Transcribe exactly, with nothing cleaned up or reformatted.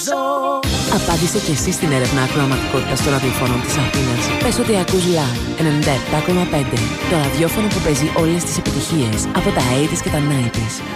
ζω. Απάντησε και εσύ στην έρευνα ακροαματικότητας των ραδιοφώνων της Αθήνας. Πες ότι ακούς Live ενενήντα επτά κόμμα πέντε. Το ραδιόφωνο που παίζει όλες τις επιτυχίες από τα ογδόντα και τα ενενήντα.